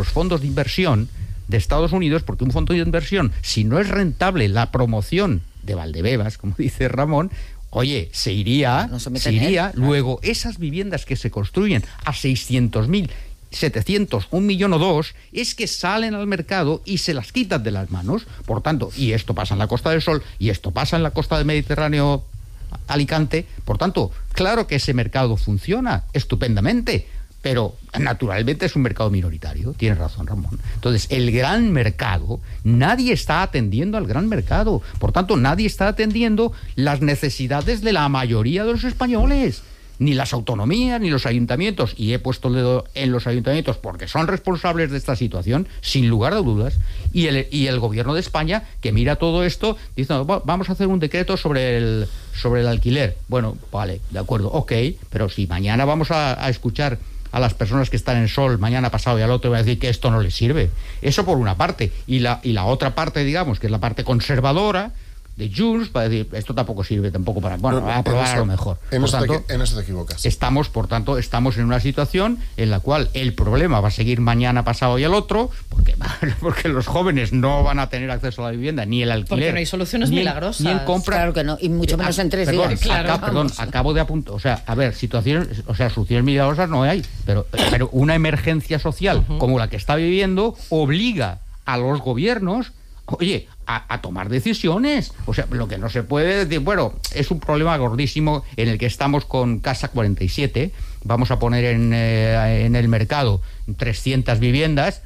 los fondos de inversión de Estados Unidos, porque un fondo de inversión, si no es rentable la promoción de Valdebebas, como dice Ramón, oye, se iría. Luego, esas viviendas que se construyen a 600.000, 700, 1 millón o 2, es que salen al mercado y se las quitan de las manos. Por tanto, y esto pasa en la Costa del Sol, y esto pasa en la costa del Mediterráneo, Alicante. Por tanto, claro que ese mercado funciona estupendamente, pero naturalmente es un mercado minoritario. Tienes razón, Ramón. Entonces, el gran mercado, nadie está atendiendo al gran mercado. Por tanto, nadie está atendiendo las necesidades de la mayoría de los españoles. Ni las autonomías, ni los ayuntamientos. Y he puesto el dedo en los ayuntamientos porque son responsables de esta situación, sin lugar a dudas. Y el gobierno de España, que mira todo esto, dice, vamos a hacer un decreto sobre el alquiler. Bueno, vale, de acuerdo, ok, pero si mañana vamos a escuchar a las personas que están en Sol mañana, pasado y al otro, va a decir que esto no les sirve. Eso por una parte. Y la otra parte, digamos, que es la parte conservadora de Junts, para decir, esto tampoco sirve tampoco para... Bueno, va a aprobar a lo mejor. En eso te equivocas. Estamos en una situación en la cual el problema va a seguir mañana, pasado y al otro, porque los jóvenes no van a tener acceso a la vivienda, ni el alquiler. Porque no hay soluciones milagrosas. Ni en compra. Claro que no, y mucho menos en 3 días. Acabo de apuntar. O sea, a ver, soluciones milagrosas no hay, pero una emergencia social como la que está viviendo obliga a los gobiernos, oye, a tomar decisiones. O sea, lo que no se puede decir, bueno, es un problema gordísimo en el que estamos con Casa 47, vamos a poner en el mercado 300 viviendas,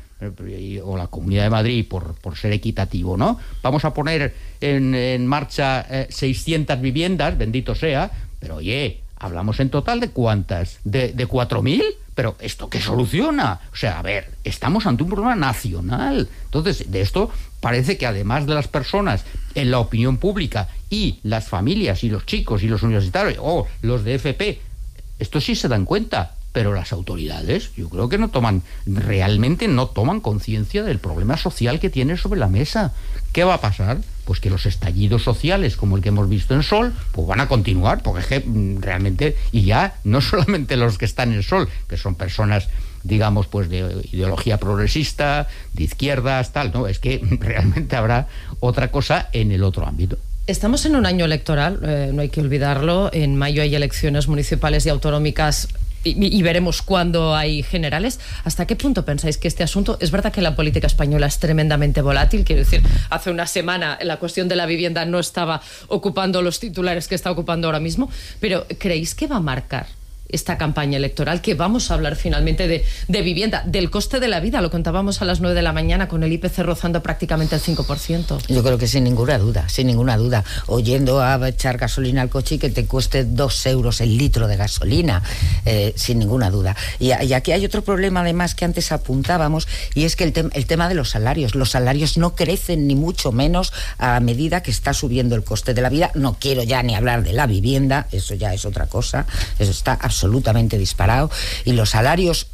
o la Comunidad de Madrid, por ser equitativo, ¿no? Vamos a poner en marcha 600 viviendas, bendito sea, pero oye, hablamos en total de ¿cuántas? ¿De 4.000? Pero ¿esto qué soluciona? O sea, a ver, estamos ante un problema nacional. Entonces, de esto parece que además de las personas en la opinión pública y las familias y los chicos y los universitarios o los de FP, esto sí se dan cuenta, pero las autoridades yo creo que realmente no toman conciencia del problema social que tiene sobre la mesa. ¿Qué va a pasar? Pues que los estallidos sociales, como el que hemos visto en Sol, pues van a continuar, porque es que realmente, y ya no solamente los que están en Sol, que son personas, digamos, pues de ideología progresista, de izquierdas, tal, no, es que realmente habrá otra cosa en el otro ámbito. Estamos en un año electoral, no hay que olvidarlo. En mayo hay elecciones municipales y autonómicas y veremos cuándo hay generales. ¿Hasta qué punto pensáis que este asunto... Es verdad que la política española es tremendamente volátil, quiero decir, hace una semana la cuestión de la vivienda no estaba ocupando los titulares que está ocupando ahora mismo, pero ¿creéis que va a marcar esta campaña electoral, que vamos a hablar finalmente de vivienda, del coste de la vida? Lo contábamos a las 9 de la mañana con el IPC rozando prácticamente el 5%. Yo creo que sin ninguna duda. Oyendo a echar gasolina al coche y que te cueste 2 euros el litro de gasolina, sin ninguna duda. Y aquí hay otro problema además que antes apuntábamos, y es que el tema de los salarios. Los salarios no crecen ni mucho menos a medida que está subiendo el coste de la vida. No quiero ya ni hablar de la vivienda, eso ya es otra cosa, eso está absolutamente disparado, y los salarios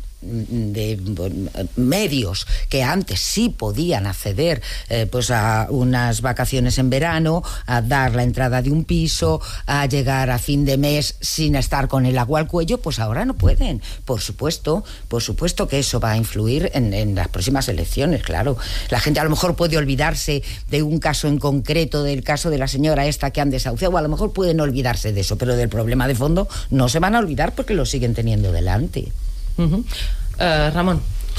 de medios que antes sí podían acceder pues a unas vacaciones en verano, a dar la entrada de un piso, a llegar a fin de mes sin estar con el agua al cuello, pues ahora no pueden. Por supuesto que eso va a influir en las próximas elecciones, claro. La gente a lo mejor puede olvidarse de un caso en concreto, del caso de la señora esta que han desahuciado, o a lo mejor pueden olvidarse de eso, pero del problema de fondo no se van a olvidar porque lo siguen teniendo delante. Ramón.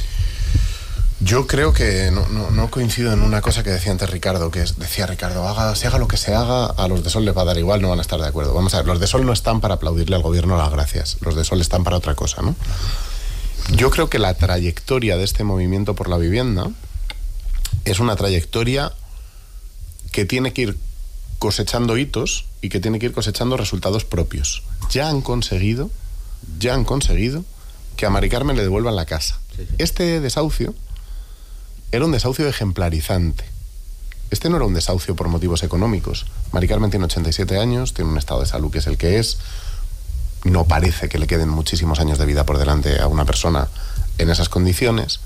Yo creo que no coincido en una cosa que decía antes Ricardo, se haga lo que se haga, a los de Sol les va a dar igual, no van a estar de acuerdo. Vamos a ver, los de Sol no están para aplaudirle al gobierno las gracias, los de Sol están para otra cosa, ¿no? Yo creo que la trayectoria de este movimiento por la vivienda es una trayectoria que tiene que ir cosechando hitos y que tiene que ir cosechando resultados propios. Ya han conseguido que a Mari Carmen le devuelvan la casa. Sí. Este desahucio era un desahucio ejemplarizante. Este no era un desahucio por motivos económicos. Mari Carmen tiene 87 años, tiene un estado de salud que es el que es. No parece que le queden muchísimos años de vida por delante a una persona en esas condiciones.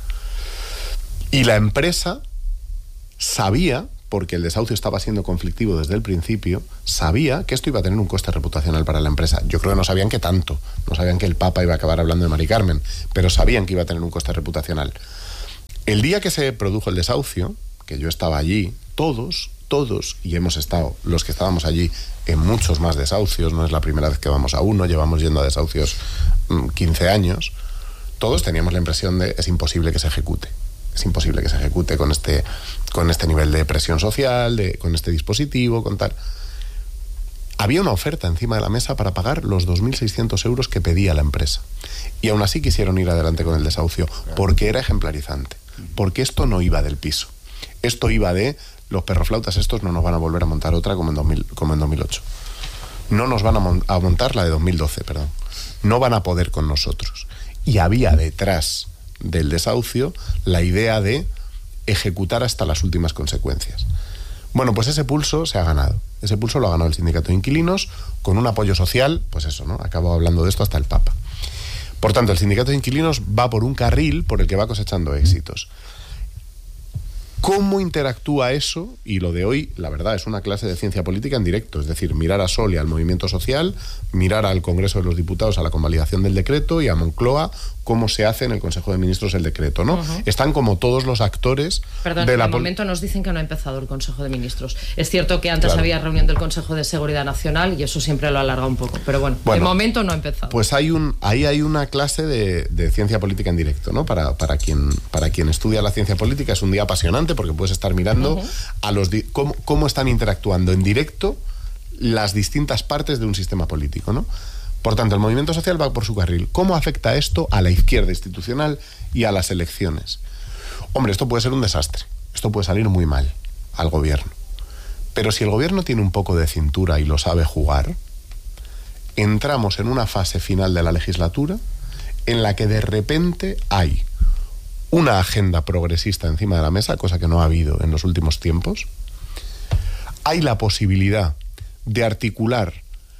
Y la empresa sabía, porque el desahucio estaba siendo conflictivo desde el principio, sabía que esto iba a tener un coste reputacional para la empresa. Yo creo que no sabían que tanto, no sabían que el Papa iba a acabar hablando de Mari Carmen, pero sabían que iba a tener un coste reputacional. El día que se produjo el desahucio, que yo estaba allí, todos, y hemos estado, los que estábamos allí, en muchos más desahucios, no es la primera vez que vamos a uno, llevamos yendo a desahucios 15 años, todos teníamos la impresión de es imposible que se ejecute. Es imposible que se ejecute con este nivel de presión social, con este dispositivo, con tal. Había una oferta encima de la mesa para pagar los 2.600 euros que pedía la empresa. Y aún así quisieron ir adelante con el desahucio, porque era ejemplarizante. Porque esto no iba del piso. Esto iba de los perroflautas estos no nos van a volver a montar otra como en 2008. No nos van a montar la de 2012, perdón. No van a poder con nosotros. Y había detrás del desahucio la idea de ejecutar hasta las últimas consecuencias. Bueno, pues ese pulso se ha ganado. Ese pulso lo ha ganado el sindicato de inquilinos con un apoyo social, pues eso, ¿no? Acabo hablando de esto hasta el Papa. Por tanto, el sindicato de inquilinos va por un carril por el que va cosechando éxitos. ¿Cómo interactúa eso? Y lo de hoy, la verdad, es una clase de ciencia política en directo, es decir, mirar a Sol y al movimiento social, mirar al Congreso de los Diputados a la convalidación del decreto y a Moncloa cómo se hace en el Consejo de Ministros el decreto, ¿no? Están como todos los actores. Perdón, de momento nos dicen que no ha empezado el Consejo de Ministros. Es cierto que antes había reunión del Consejo de Seguridad Nacional y eso siempre lo ha alargado un poco, pero bueno, de momento no ha empezado. Pues ahí hay una clase de ciencia política en directo, ¿no? Para quien estudia la ciencia política es un día apasionante porque puedes estar mirando a cómo están interactuando en directo las distintas partes de un sistema político, ¿no? Por tanto, el movimiento social va por su carril. ¿Cómo afecta esto a la izquierda institucional y a las elecciones? Hombre, esto puede ser un desastre. Esto puede salir muy mal al gobierno. Pero si el gobierno tiene un poco de cintura y lo sabe jugar, entramos en una fase final de la legislatura en la que de repente hay una agenda progresista encima de la mesa, cosa que no ha habido en los últimos tiempos. Hay la posibilidad de articular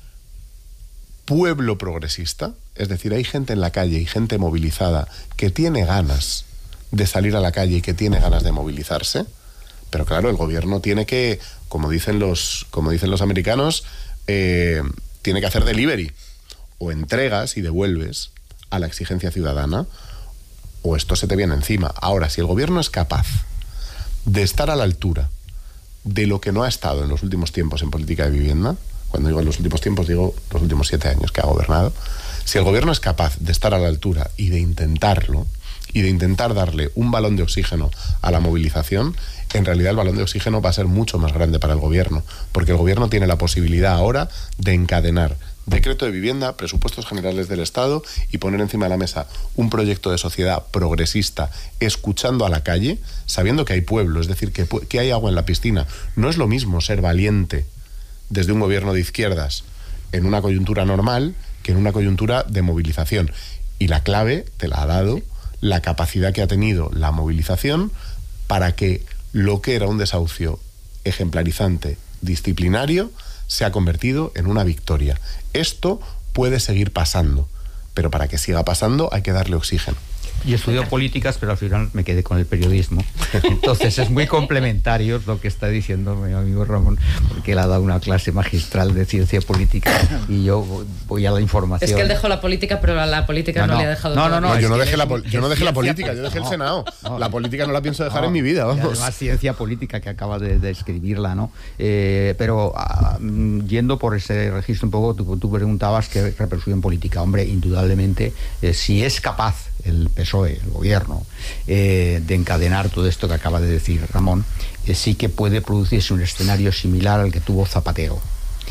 pueblo progresista, es decir, hay gente en la calle y gente movilizada que tiene ganas de salir a la calle y que tiene ganas de movilizarse, pero claro, el gobierno tiene que, como dicen los americanos, tiene que hacer delivery, o entregas y devuelves a la exigencia ciudadana, o esto se te viene encima. Ahora, si el gobierno es capaz de estar a la altura de lo que no ha estado en los últimos tiempos en política de vivienda, cuando digo en los últimos tiempos digo los últimos 7 años que ha gobernado, si el gobierno es capaz de estar a la altura y de intentarlo, y de intentar darle un balón de oxígeno a la movilización, en realidad el balón de oxígeno va a ser mucho más grande para el gobierno, porque el gobierno tiene la posibilidad ahora de encadenar decreto de vivienda, presupuestos generales del Estado y poner encima de la mesa un proyecto de sociedad progresista, escuchando a la calle, sabiendo que hay pueblo, es decir, que hay agua en la piscina. No es lo mismo ser valiente desde un gobierno de izquierdas en una coyuntura normal que en una coyuntura de movilización. Y la clave te la ha dado la capacidad que ha tenido la movilización para que lo que era un desahucio ejemplarizante, disciplinario, se ha convertido en una victoria. Esto puede seguir pasando, pero para que siga pasando hay que darle oxígeno. Yo estudio políticas, pero al final me quedé con el periodismo. Entonces es muy complementario lo que está diciendo mi amigo Ramón, porque él ha dado una clase magistral de ciencia política y yo voy a la información. Es que él dejó la política, pero la política no le ha dejado. No, yo no dejé la política, yo dejé el Senado. La política no la pienso dejar en mi vida, vamos. Además, ciencia política que acaba de escribirla, ¿no? Pero yendo por ese registro un poco, tú preguntabas qué repercusión política. Hombre, indudablemente, si es capaz el PSOE, el gobierno, de encadenar todo esto que acaba de decir Ramón, sí que puede producirse un escenario similar al que tuvo Zapatero.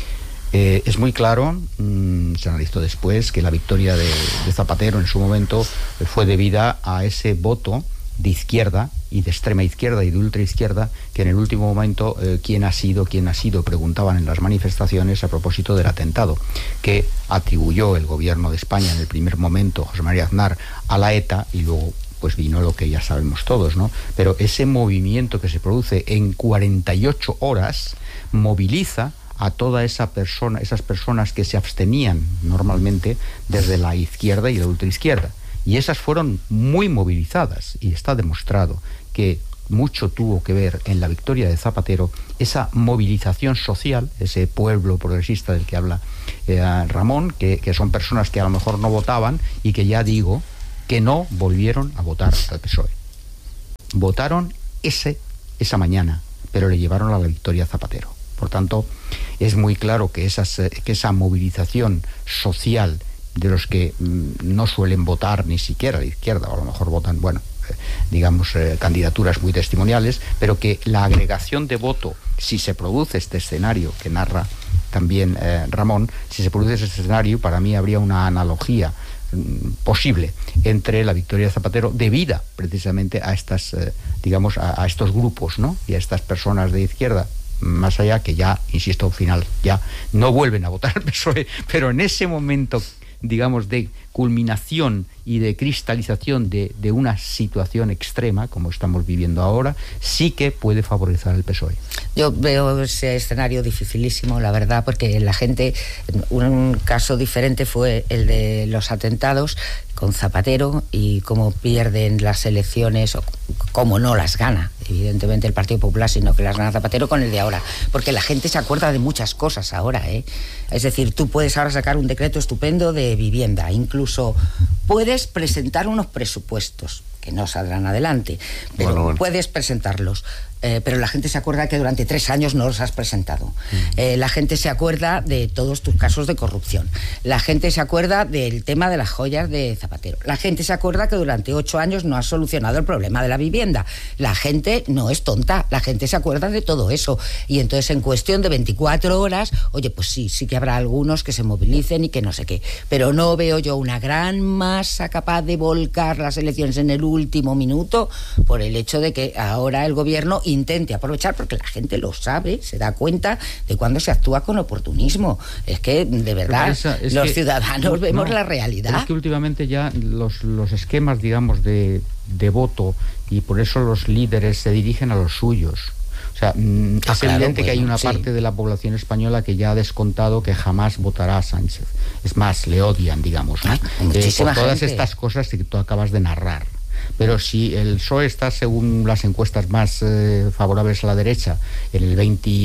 Es muy claro, se analizó después, que la victoria de Zapatero en su momento fue debida a ese voto de izquierda y de extrema izquierda y de ultraizquierda, que en el último momento quién ha sido, preguntaban en las manifestaciones a propósito del atentado que atribuyó el gobierno de España en el primer momento, José María Aznar, a la ETA, y luego pues vino lo que ya sabemos todos, ¿no? Pero ese movimiento que se produce en 48 horas moviliza a toda esas personas que se abstenían normalmente desde la izquierda y la ultraizquierda. Y esas fueron muy movilizadas, y está demostrado que mucho tuvo que ver en la victoria de Zapatero esa movilización social, ese pueblo progresista del que habla Ramón, que son personas que a lo mejor no votaban y que ya digo que no volvieron a votar al PSOE. votaron esa mañana, pero le llevaron a la victoria a Zapatero. Por tanto, es muy claro que esa movilización social de los que no suelen votar ni siquiera a la izquierda, o a lo mejor votan, candidaturas muy testimoniales, pero que la agregación de voto, si se produce este escenario que narra también Ramón, si se produce ese escenario, para mí habría una analogía posible entre la victoria de Zapatero debida precisamente a estas, a estos grupos, ¿no? Y a estas personas de izquierda, más allá que ya, insisto, al final ya no vuelven a votar al PSOE, pero en ese momento, de culminación y de cristalización de una situación extrema, como estamos viviendo ahora, sí que puede favorecer al PSOE. Yo veo ese escenario dificilísimo, la verdad, porque la gente, un caso diferente fue el de los atentados con Zapatero y cómo pierden las elecciones, o cómo no las gana, evidentemente, el Partido Popular, sino que las gana Zapatero con el de ahora. Porque la gente se acuerda de muchas cosas ahora, ¿eh? Es decir, tú puedes ahora sacar un decreto estupendo de vivienda, incluso puedes presentar unos presupuestos que no saldrán adelante, pero puedes presentarlos. Pero la gente se acuerda que durante 3 años no los has presentado. La gente se acuerda de todos tus casos de corrupción. La gente se acuerda del tema de las joyas de Zapatero. La gente se acuerda que durante 8 años no has solucionado el problema de la vivienda. La gente no es tonta. La gente se acuerda de todo eso. Y entonces, en cuestión de 24 horas, oye, pues sí que habrá algunos que se movilicen y que no sé qué. Pero no veo yo una gran masa capaz de volcar las elecciones en el último minuto por el hecho de que ahora el gobierno intente aprovechar, porque la gente lo sabe, se da cuenta de cuando se actúa con oportunismo. Es que, de verdad, los ciudadanos vemos la realidad. Es que últimamente ya los esquemas, de voto, y por eso los líderes se dirigen a los suyos. O sea, es evidente que hay una parte de la población española que ya ha descontado que jamás votará a Sánchez. Es más, le odian, ¿no? Por todas estas cosas que tú acabas de narrar. Pero si el PSOE está, según las encuestas más favorables a la derecha, en el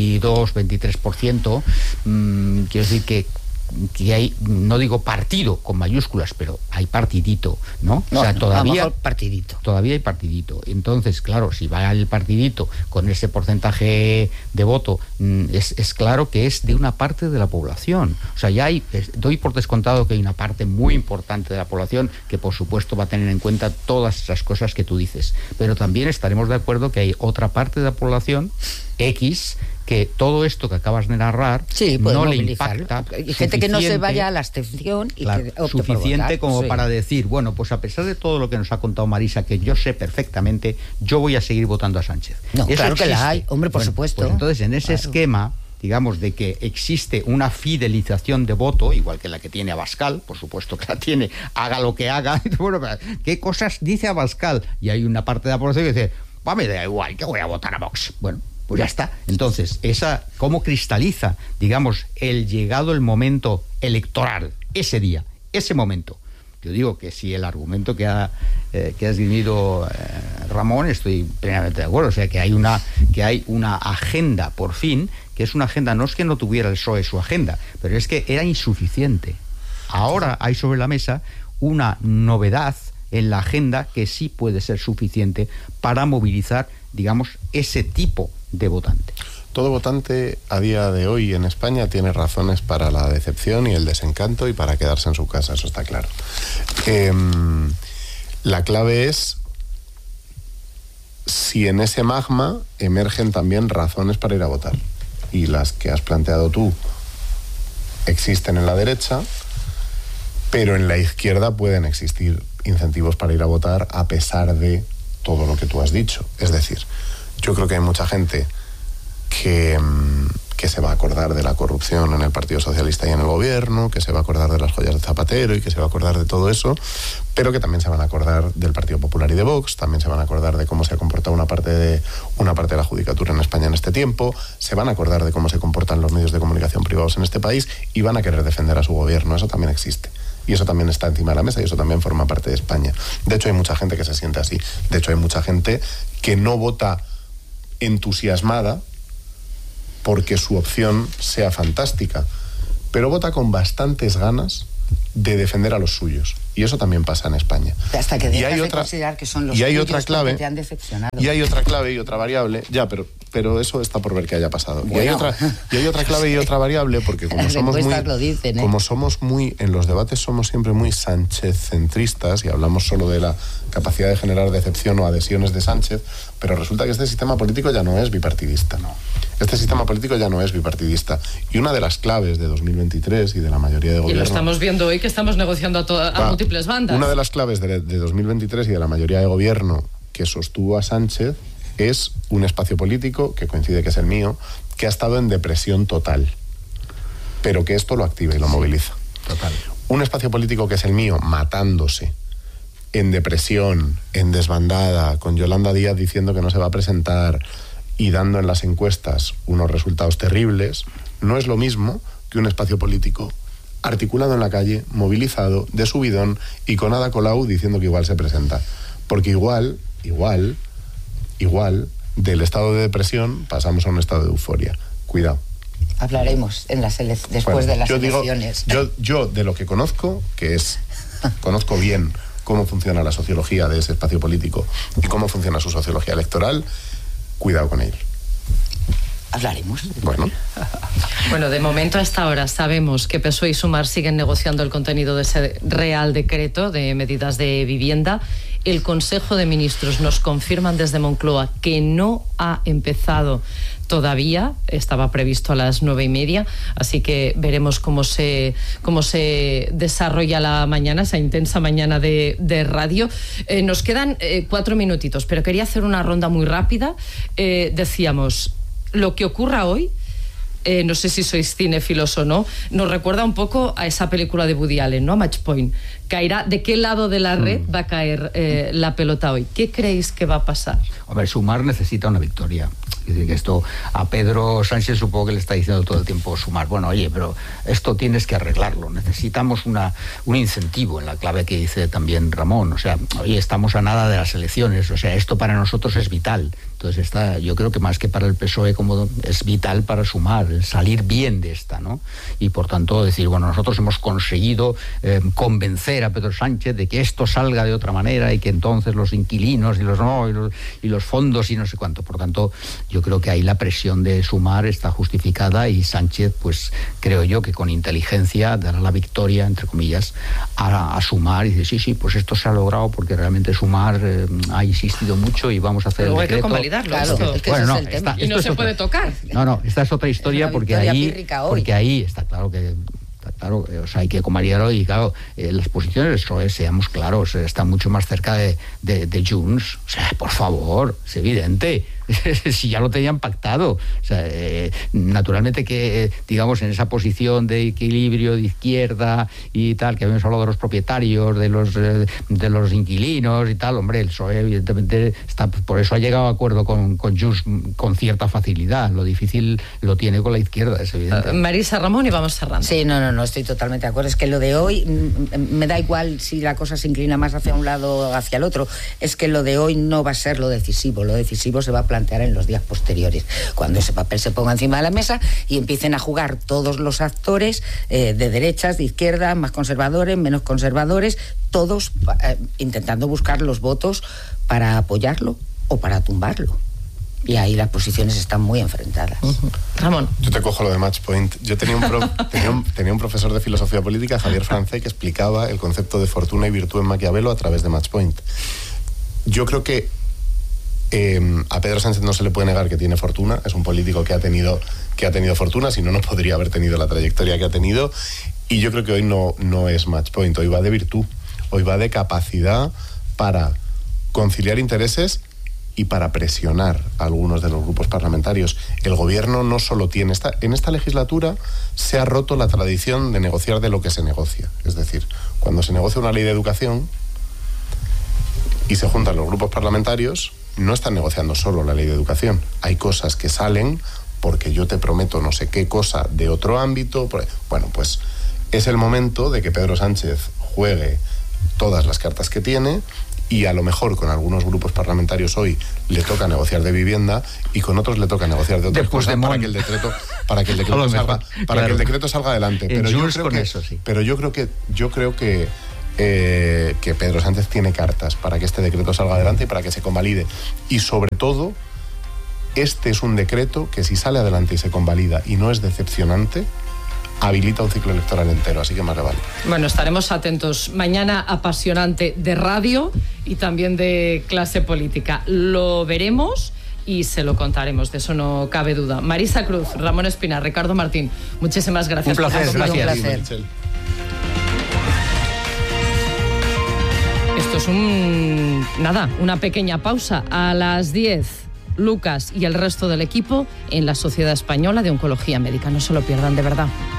22-23%, quiero decir que hay, no digo partido con mayúsculas, pero hay partidito, ¿no? O sea, todavía hay partidito. Entonces, claro, si va el partidito con ese porcentaje de voto, es claro que es de una parte de la población. O sea, doy por descontado que hay una parte muy importante de la población que, por supuesto, va a tener en cuenta todas esas cosas que tú dices. Pero también estaremos de acuerdo que hay otra parte de la población, X, que todo esto que acabas de narrar no le impacta. Hay gente que no se vaya a la abstención y que opte suficiente por votar, como para decir, bueno, pues a pesar de todo lo que nos ha contado Marisa, que yo sé perfectamente, yo voy a seguir votando a Sánchez. No, eso claro existe. Que la hay, hombre, por supuesto. Pues entonces, en ese esquema, de que existe una fidelización de voto, igual que la que tiene Abascal, por supuesto que la tiene, haga lo que haga. Bueno, ¿qué cosas dice Abascal? Y hay una parte de la población que dice, me da igual, que voy a votar a Vox. Bueno, pues ya está. Entonces, ¿cómo cristaliza, el llegado el momento electoral, ese día, ese momento? Yo digo que si el argumento que ha esgrimido Ramón, estoy plenamente de acuerdo. O sea, que hay una agenda, por fin, que es una agenda, no es que no tuviera el PSOE su agenda, pero es que era insuficiente. Ahora hay sobre la mesa una novedad en la agenda que sí puede ser suficiente para movilizar, ese tipo de votante. Todo votante a día de hoy en España tiene razones para la decepción y el desencanto y para quedarse en su casa, eso está claro. La clave es si en ese magma emergen también razones para ir a votar. Y las que has planteado tú existen en la derecha, pero en la izquierda pueden existir incentivos para ir a votar a pesar de todo lo que tú has dicho. Es decir, yo creo que hay mucha gente que se va a acordar de la corrupción en el Partido Socialista y en el gobierno, que se va a acordar de las joyas de Zapatero y que se va a acordar de todo eso, pero que también se van a acordar del Partido Popular y de Vox, también se van a acordar de cómo se ha comportado una parte de la judicatura en España en este tiempo, se van a acordar de cómo se comportan los medios de comunicación privados en este país y van a querer defender a su gobierno. Eso también existe. Y eso también está encima de la mesa y eso también forma parte de España. De hecho, hay mucha gente que se siente así. De hecho, hay mucha gente que no vota entusiasmada porque su opción sea fantástica, pero vota con bastantes ganas de defender a los suyos. Y eso también pasa en España. Hasta que dejas de considerar que son los tuyos que te han decepcionado. Y hay otra clave y otra variable. Ya, pero eso está por ver que haya pasado. Bueno. Y hay otra clave y otra variable, porque como somos muy, en los debates somos siempre muy Sánchez-centristas y hablamos solo de la capacidad de generar decepción o adhesiones de Sánchez, pero resulta que este sistema político ya no es bipartidista. No. Este sistema político ya no es bipartidista. Y una de las claves de 2023 y de la mayoría de gobierno... Y lo estamos viendo hoy, que estamos negociando a múltiples bandas. Una de las claves de 2023 y de la mayoría de gobierno que sostuvo a Sánchez es un espacio político, que coincide que es el mío, que ha estado en depresión total, pero que esto lo activa y lo moviliza. Total. Un espacio político que es el mío, matándose, en depresión, en desbandada, con Yolanda Díaz diciendo que no se va a presentar y dando en las encuestas unos resultados terribles, no es lo mismo que un espacio político articulado en la calle, movilizado, de subidón y con Ada Colau diciendo que igual se presenta. Porque igual, del estado de depresión pasamos a un estado de euforia. Cuidado. Hablaremos después de las elecciones. Yo de lo que conozco, conozco bien cómo funciona la sociología de ese espacio político y cómo funciona su sociología electoral, cuidado con ello. Hablaremos. Bueno, de momento a esta hora sabemos que PSOE y Sumar siguen negociando el contenido de ese Real Decreto de medidas de vivienda. El Consejo de Ministros nos confirman desde Moncloa que no ha empezado todavía, estaba previsto a las 9:30, así que veremos cómo se desarrolla la mañana, esa intensa mañana de radio. Nos quedan 4 minutitos, pero quería hacer una ronda muy rápida. Decíamos, lo que ocurra hoy, no sé si sois cinéfilos o no, nos recuerda un poco a esa película de Woody Allen, ¿no? A Match Point. Caerá, ¿de qué lado de la red va a caer la pelota hoy? ¿Qué creéis que va a pasar? A ver, Sumar necesita una victoria. Es decir, que esto a Pedro Sánchez supongo que le está diciendo todo el tiempo Sumar, bueno, oye, pero esto tienes que arreglarlo, necesitamos un incentivo, en la clave que dice también Ramón, o sea, oye, estamos a nada de las elecciones, o sea, esto para nosotros es vital. Entonces yo creo que más que para el PSOE como es vital para Sumar, salir bien de esta, ¿no? Y por tanto decir, bueno, nosotros hemos conseguido convencer a Pedro Sánchez de que esto salga de otra manera y que entonces los inquilinos y los fondos y no sé cuánto. Por tanto, yo creo que ahí la presión de Sumar está justificada y Sánchez, pues creo yo que con inteligencia dará la victoria, entre comillas, a Sumar y dice, sí, pues esto se ha logrado porque realmente Sumar ha insistido mucho y vamos a hacer el decreto. Claro, es que bueno, ese es el tema. Y no se puede tocar. No, esta es otra historia porque ahí está claro que... Claro, o sea, hay que comarlo y claro, las posiciones del PSOE, seamos claros, están mucho más cerca de Junts. O sea, por favor, es evidente. Si ya lo tenían pactado. O sea, naturalmente que, digamos, en esa posición de equilibrio de izquierda y tal, que habíamos hablado de los propietarios, de los inquilinos y tal, hombre, el PSOE evidentemente está, por eso ha llegado a acuerdo con Junts con cierta facilidad. Lo difícil lo tiene con la izquierda, es evidente. Marisa, Ramón, y vamos cerrando. Sí, no, estoy totalmente de acuerdo. Es que lo de hoy, me da igual si la cosa se inclina más hacia un lado o hacia el otro, es que lo de hoy no va a ser lo decisivo se va a plantear en los días posteriores, cuando ese papel se ponga encima de la mesa y empiecen a jugar todos los actores de derechas, de izquierdas, más conservadores, menos conservadores, todos intentando buscar los votos para apoyarlo o para tumbarlo. Y ahí las posiciones están muy enfrentadas. Ramón. Yo te cojo lo de Match Point. Yo tenía un profesor de filosofía política, Javier Francé, que explicaba el concepto de fortuna y virtud en Maquiavelo a través de Match Point. Yo creo que a Pedro Sánchez no se le puede negar que tiene fortuna, es un político que ha tenido fortuna, si no, no podría haber tenido la trayectoria que ha tenido, y yo creo que hoy no es Match Point, hoy va de virtud, hoy va de capacidad para conciliar intereses y para presionar a algunos de los grupos parlamentarios. El gobierno no solo tiene... En esta legislatura se ha roto la tradición de negociar de lo que se negocia. Es decir, cuando se negocia una ley de educación y se juntan los grupos parlamentarios, no están negociando solo la ley de educación. Hay cosas que salen porque yo te prometo no sé qué cosa de otro ámbito. Bueno, pues es el momento de que Pedro Sánchez juegue todas las cartas que tiene Y a lo mejor con algunos grupos parlamentarios hoy le toca negociar de vivienda y con otros le toca negociar de otras cosas para que el decreto salga adelante. Pero yo creo que Pedro Sánchez tiene cartas para que este decreto salga adelante y para que se convalide. Y sobre todo, este es un decreto que si sale adelante y se convalida y no es decepcionante, habilita un ciclo electoral entero, así que más le vale. Bueno, estaremos atentos. Mañana apasionante de radio y también de clase política. Lo veremos y se lo contaremos, de eso no cabe duda. Marisa Cruz, Ramón Espinar, Ricardo Martín, muchísimas gracias. Un placer, gracias. Un placer. Esto es una pequeña pausa. A las 10, Lucas y el resto del equipo en la Sociedad Española de Oncología Médica. No se lo pierdan, de verdad.